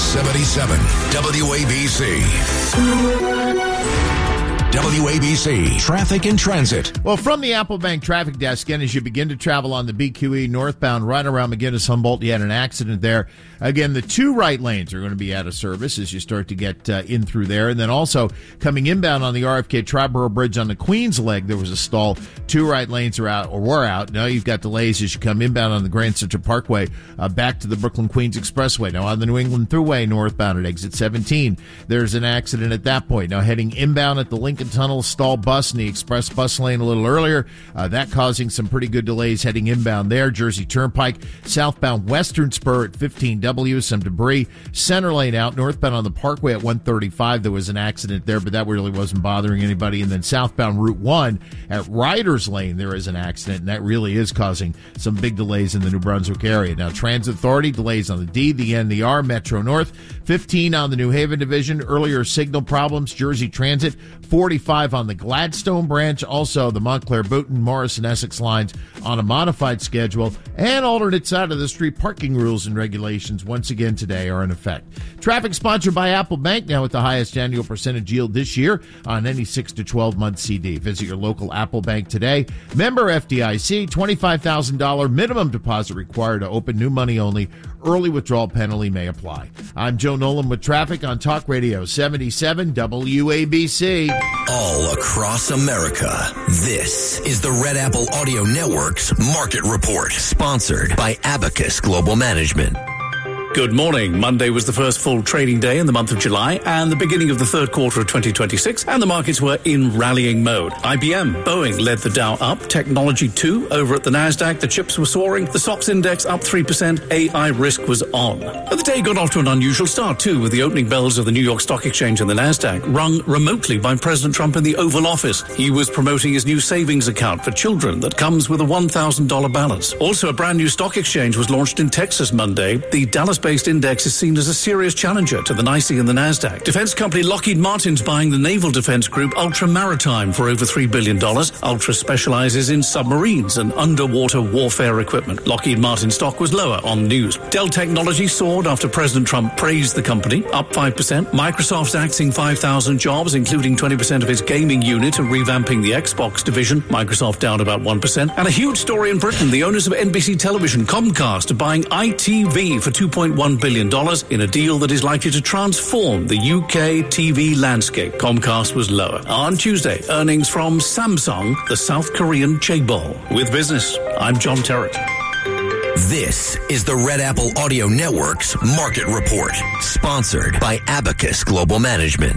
77 WABC. WABC Traffic and Transit. Well, from the Apple Bank traffic desk, again, as you begin to travel on the BQE northbound right around McGinnis-Humboldt, you had an accident there. Again, the two right lanes are going to be out of service as you start to get in through there. And then also coming inbound on the RFK Triborough Bridge on the Queens leg, there was a stall. Two right lanes are out or were out. Now you've got delays as you come inbound on the Grand Central Parkway back to the Brooklyn-Queens Expressway. Now on the New England Thruway northbound at exit 17, there's an accident at that point. Now heading inbound at the Lincoln Tunnel, stall bus in the express bus lane a little earlier. That causing some pretty good delays heading inbound there. Jersey Turnpike, southbound Western Spur at 15W, some debris. Center lane out, northbound on the Parkway at 135. There was an accident there, but that really wasn't bothering anybody. And then southbound Route 1 at Riders Lane, there is an accident, and that really is causing some big delays in the New Brunswick area. Now, Transit Authority, delays on the D, the N, the R, Metro North, 15 on the New Haven Division, earlier signal problems, Jersey Transit, 45 on the Gladstone branch, also the Montclair Booton, Morrison Essex lines on a modified schedule, and alternate side of the street parking rules and regulations once again today are in effect. Traffic sponsored by Apple Bank, now with the highest annual percentage yield this year on any 6 to 12 month CD. Visit your local Apple Bank today. Member FDIC, $25,000 minimum deposit required to open, new money only. Early withdrawal penalty may apply. I'm Joe Nolan with traffic on Talk Radio 77 WABC. All across America, this is the Red Apple Audio Network's Market Report, sponsored by Abacus Global Management. Good morning. Monday was the first full trading day in the month of July and the beginning of the third quarter of 2026, and the markets were in rallying mode. IBM, Boeing led the Dow up, Technology 2 over at the NASDAQ. The chips were soaring, the SOX index up 3%, AI risk was on. But the day got off to an unusual start too, with the opening bells of the New York Stock Exchange and the NASDAQ rung remotely by President Trump in the Oval Office. He was promoting his new savings account for children that comes with a $1,000 balance. Also, a brand new stock exchange was launched in Texas Monday. The Dallas-based index is seen as a serious challenger to the NYSE and the NASDAQ. Defense company Lockheed Martin's buying the naval defense group Ultra Maritime for over $3 billion. Ultra specializes in submarines and underwater warfare equipment. Lockheed Martin stock was lower on news. Dell Technologies soared after President Trump praised the company, up 5%. Microsoft's axing 5,000 jobs, including 20% of its gaming unit, and revamping the Xbox division. Microsoft down about 1%. And a huge story in Britain. The owners of NBC Television, Comcast, are buying ITV for $2.1 billion in a deal that is likely to transform the UK TV landscape. Comcast was lower. On Tuesday, earnings from Samsung, the South Korean chaebol. With business, I'm John Terrett. This is the Red Apple Audio Network's Market Report, sponsored by Abacus Global Management.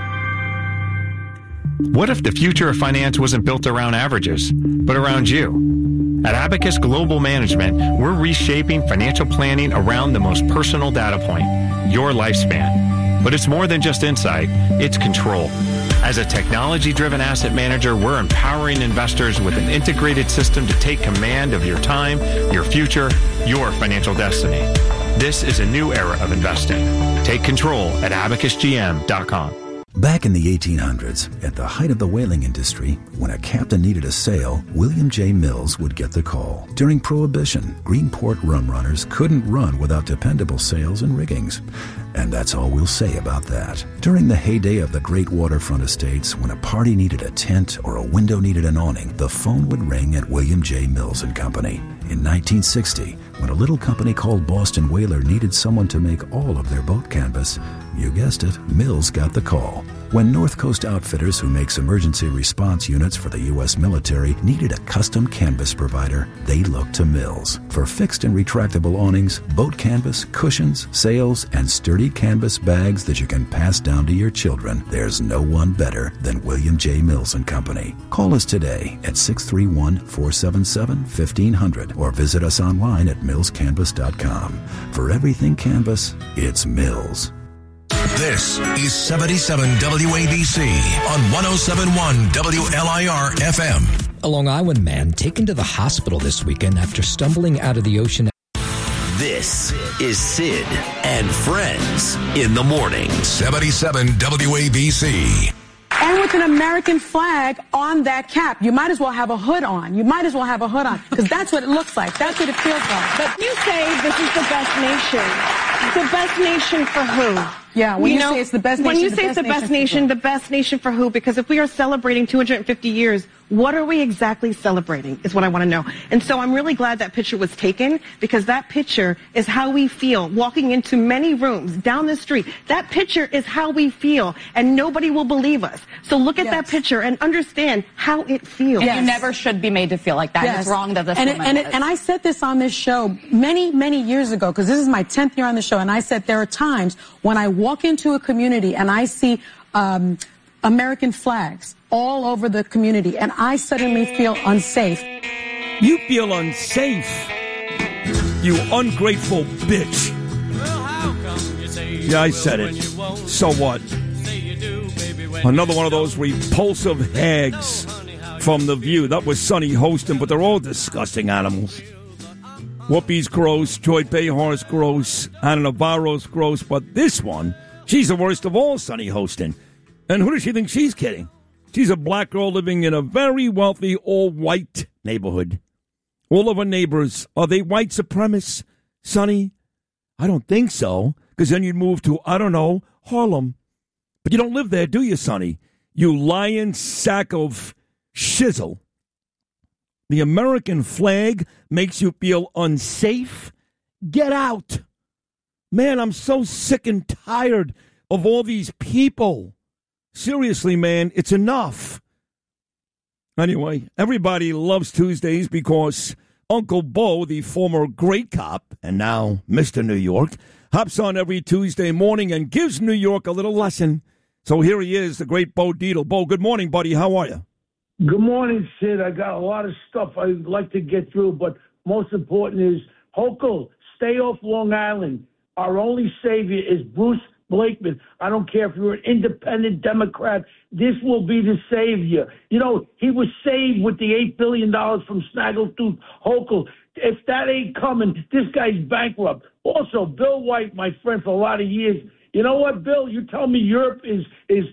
What if the future of finance wasn't built around averages, but around you? At Abacus Global Management, we're reshaping financial planning around the most personal data point, your lifespan. But it's more than just insight, it's control. As a technology-driven asset manager, we're empowering investors with an integrated system to take command of your time, your future, your financial destiny. This is a new era of investing. Take control at abacusgm.com. Back in the 1800s, at the height of the whaling industry, when a captain needed a sail, William J. Mills would get the call. During Prohibition, Greenport rum runners couldn't run without dependable sails and riggings. And that's all we'll say about that. During the heyday of the great waterfront estates, when a party needed a tent or a window needed an awning, the phone would ring at William J. Mills and Company. In 1960, when a little company called Boston Whaler needed someone to make all of their boat canvas, you guessed it, Mills got the call. When North Coast Outfitters, who makes emergency response units for the U.S. military, needed a custom canvas provider, they looked to Mills. For fixed and retractable awnings, boat canvas, cushions, sails, and sturdy canvas bags that you can pass down to your children, there's no one better than William J. Mills and Company. Call us today at 631-477-1500 or visit us online at millscanvas.com. For everything canvas, it's Mills. This is 77 WABC on 107.1 WLIR FM. A Long Island man taken to the hospital this weekend after stumbling out of the ocean. This is Sid and Friends in the morning. 77 WABC. And with an American flag on that cap. You might as well have a hood on. Because that's what it looks like. That's what it feels like. But you say this is the best nation. The best nation for who? Yeah, when you say it's the best nation. When you say it's the best nation, the best nation for who? Because if we are celebrating 250 years, what are we exactly celebrating is what I want to know. And so I'm really glad that picture was taken, because that picture is how we feel walking into many rooms down the street. That picture is how we feel, and nobody will believe us. So look at that picture and understand how it feels. And you never should be made to feel like that. It's wrong that this woman is. And I said this on this show many, many years ago, because this is my 10th year on the show, and I said there are times when I walk into a community and I see American flags all over the community, and I suddenly feel unsafe. You feel unsafe, you ungrateful bitch. Yeah, I said it. So what? Another one of those repulsive hags from The View. That was Sonny hosting, but they're all disgusting animals. Whoopi's gross, Joy Behar's gross, Ana Navarro's gross, but this one, she's the worst of all, Sonny hosting. And who does she think she's kidding? She's a black girl living in a very wealthy, all-white neighborhood. All of her neighbors, are they white supremacists, Sonny? I don't think so, because then you'd move to, I don't know, Harlem. But you don't live there, do you, Sonny? You lying sack of shizzle. The American flag makes you feel unsafe? Get out. Man, I'm so sick and tired of all these people. Seriously, man, it's enough. Anyway, everybody loves Tuesdays because Uncle Bo, the former great cop, and now Mr. New York, hops on every Tuesday morning and gives New York a little lesson. So here he is, the great Bo Dietl. Bo, good morning, buddy. How are you? Good morning, Sid. I got a lot of stuff I'd like to get through, but most important is, Hochul, stay off Long Island. Our only savior is Bruce Blakeman. I don't care if you're an independent Democrat. This will be the savior. You know, he was saved with the $8 billion from Snaggletooth Hochul. If that ain't coming, this guy's bankrupt. Also, Bill White, my friend for a lot of years. You know what, Bill? You tell me Europe it's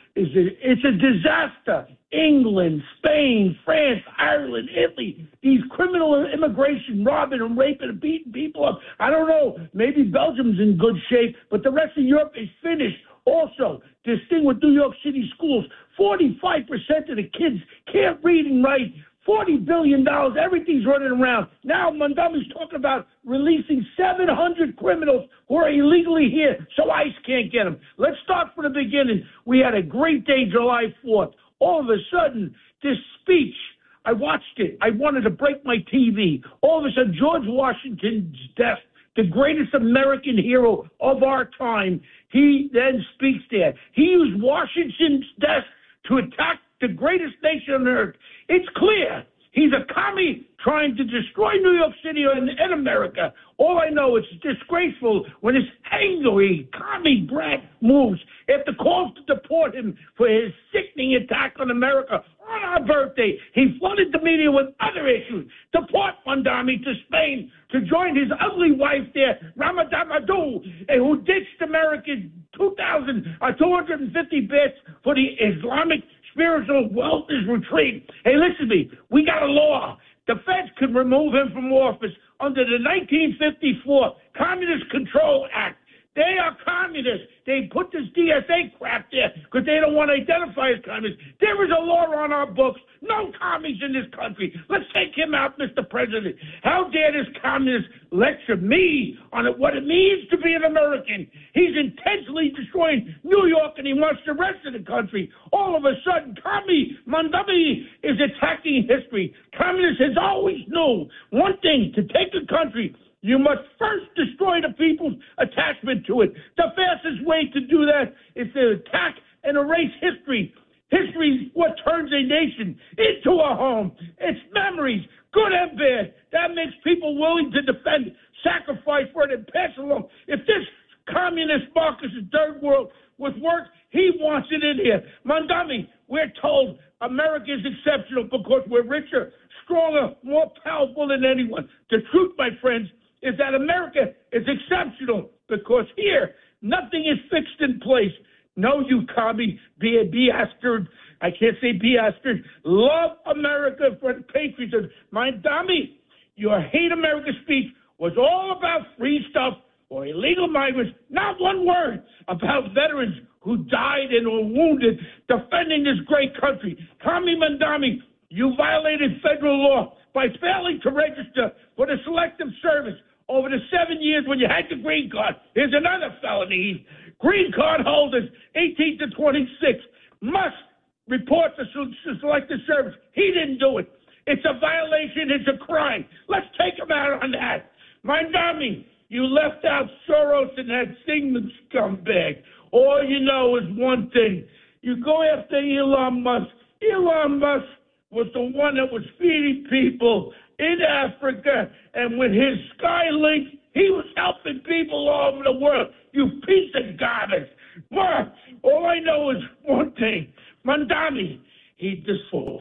a disaster. England, Spain, France, Ireland, Italy, these criminal immigration, robbing and raping and beating people up. I don't know. Maybe Belgium's in good shape, but the rest of Europe is finished. Also, this thing with New York City schools, 45% of the kids can't read and write. $40 billion, everything's running around. Now Montgomery's talking about releasing 700 criminals who are illegally here so ICE can't get them. Let's start from the beginning. We had a great day July 4th. All of a sudden, this speech, I watched it. I wanted to break my TV. All of a sudden, George Washington's death, the greatest American hero of our time, he then speaks there. He used Washington's death to attack the greatest nation on earth. It's clear he's a commie trying to destroy New York City and America. All I know, it's disgraceful when this angry commie brat moves after calls to deport him for his sickening attack on America on our birthday. He flooded the media with other issues. Deport Mondami to Spain to join his ugly wife there, Ramadan, who ditched America's 250 bits for the Islamic Spiritual Wellness Retreat. Hey, listen to me. We got a law. The feds could remove him from office under the 1954 Communist Control Act. They are communists. They put this DSA crap there because they don't want to identify as communists. There is a law on our books. No commies in this country. Let's take him out, Mr. President. How dare this communist lecture me on what it means to be an American? He's intentionally destroying New York, and he wants the rest of the country. All of a sudden, commie Mondami is attacking history. Communists has always known one thing: to take a country, you must first destroy the people's attachment to it. The fastest way to do that is to attack and erase history. History is what turns a nation into a home. It's memories, good and bad. That makes people willing to defend, sacrifice for it, and pass along. If this communist Marcus third world was work, he wants it in here. Mondami, we're told America is exceptional because we're richer, stronger, more powerful than anyone. The truth, my friends, is that America is exceptional because here, nothing is fixed in place. No, you commie, bastard. I can't say bastard. Love America for the patriotism. Mondami, your hate America speech was all about free stuff, or illegal migrants, not one word about veterans who died and were wounded defending this great country. Tommy Mandami, you violated federal law by failing to register for the Selective Service over the 7 years when you had the green card. Here's another felony. Green card holders 18 to 26 must report to Selective Service. He didn't do it. It's a violation. It's a crime. Let's take him out on that. Mandami, you left out Soros and that Sigmund scumbag. All you know is one thing. You go after Elon Musk. Elon Musk was the one that was feeding people in Africa, and with his Skylink, he was helping people all over the world. You piece of garbage. Well, all I know is one thing. Mandami, he just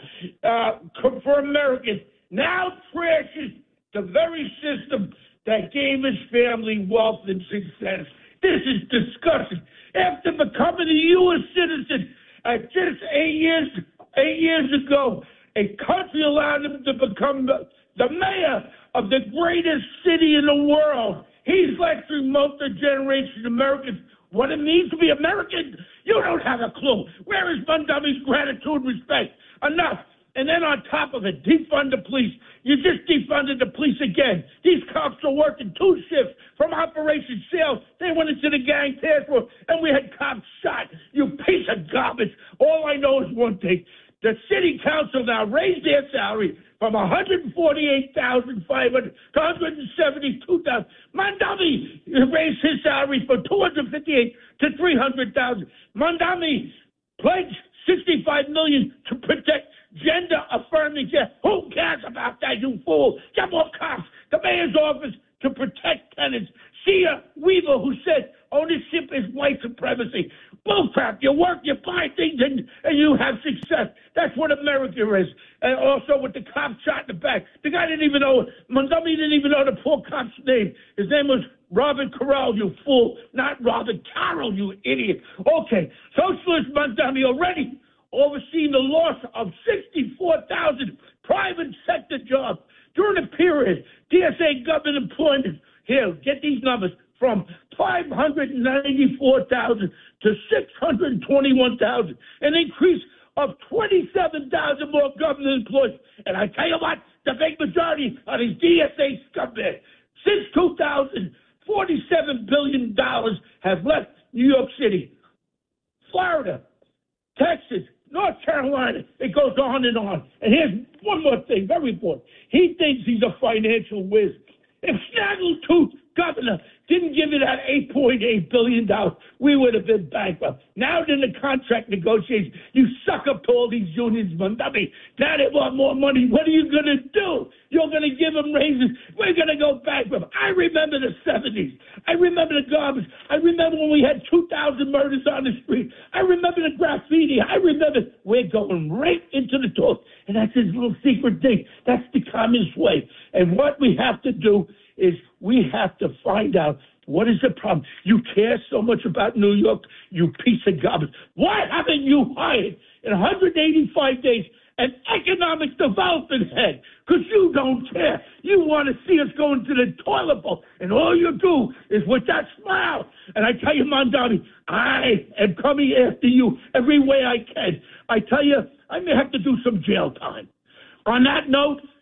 for Americans, now trashes the very system that gave his family wealth and success. This is disgusting. After becoming a U.S. citizen just 8 years ago, a country allowed him to become the mayor of the greatest city in the world. He's lecturing multi-generation Americans what it means to be American. You don't have a clue. Where is Mandami's gratitude and respect? Enough. And then on top of it, defund the police. You just defunded the police again. These cops are working 2 shifts from Operation Sales. They went into the gang task force, and we had cops shot. You piece of garbage. All I know is one thing. The city council now raised their salary from $148,500 to $172,000. Mandami raised his salary from $258,000 to $300,000. Mandami pledged $65 million to protect gender affirming care. Who cares about that, you fool? Get more cops. The mayor's office to protect tenants. Sia Weaver, who said ownership is white supremacy. Bullcrap. You work, you buy things, and you have success. That's what America is. And also with the cop shot in the back. The guy didn't even know, Mandami didn't even know the poor cop's name. His name was Robert Carroll, you fool. Not Robert Carroll, you idiot. Okay, Socialist Mandami already overseeing the loss of 64,000 private sector jobs during the period. DSA government employment, here, get these numbers, from 594,000 to 621,000, an increase of 27,000 more government employees. And I tell you what, the big majority of these DSA scumbags, since 2000, $47 billion have left New York City, Florida, Texas, North Carolina. It goes on and on. And here's one more thing, very important. He thinks he's a financial whiz. If Snaggletooth governor didn't give you that $8.8 billion, we would have been bankrupt. Now in the contract negotiations, you suck up to all these unions, Mandami. Now they want more money. What are you going to do? You're going to give them raises. We're going to go bankrupt. I remember the 70s. I remember the garbage. I remember when we had 2,000 murders on the street. I remember the graffiti. I remember we're going right into the talk. And that's his little secret thing. That's the communist way. And what we have to do is we have to find out what is the problem. You care so much about New York, you piece of garbage. Why haven't you hired in 185 days an economic development head? Because you don't care. You want to see us go into the toilet bowl, and all you do is with that smile. And I tell you, Mandami, I am coming after you every way I can. I tell you, I may have to do some jail time. On that note,